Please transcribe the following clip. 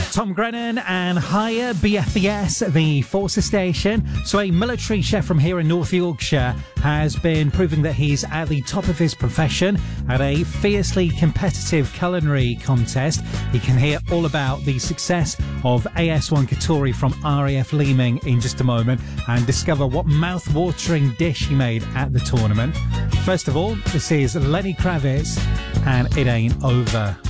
Tom Grennan and Higher BFBS, the Forces station. So a military chef from here in North Yorkshire has been proving that he's at the top of his profession at a fiercely competitive culinary contest. You can hear all about the success of AS1 Katori from RAF Leeming in just a moment and discover what mouth-watering dish he made at the tournament. First of all, this is Lenny Kravitz and It Ain't Over.